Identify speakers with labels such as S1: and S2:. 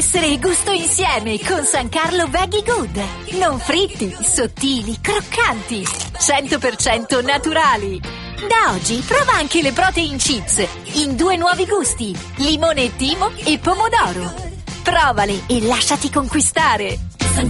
S1: Essere gusto insieme con San Carlo Veggie Good. Non fritti, sottili, croccanti, 100% naturali. Da oggi prova anche le protein chips in 2 nuovi gusti, limone e timo e pomodoro. Provale e lasciati conquistare.